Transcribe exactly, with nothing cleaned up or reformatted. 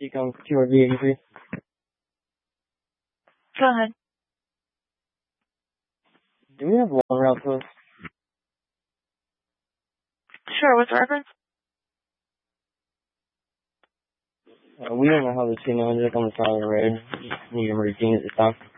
Seacom Q R V eighty-three. Go ahead. Do we have long route posts? Sure, what's the reference? Uh, we don't know how the signal ended up on the side of the road. Need emergency at the time.